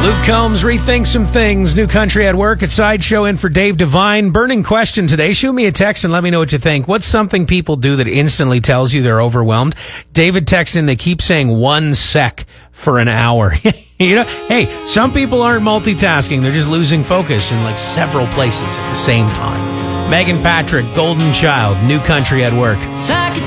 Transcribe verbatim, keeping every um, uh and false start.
Luke Combs, Rethink Some Things, New Country at Work at Sideshow in for Dave Devine. Burning question today. Shoot me a text and let me know what you think. What's something people do that instantly tells you they're overwhelmed? David texted in, they keep saying one sec for an hour. You know, hey, some people aren't multitasking. They're just losing focus in like several places at the same time. Megan Patrick, Golden Child, New Country at Work.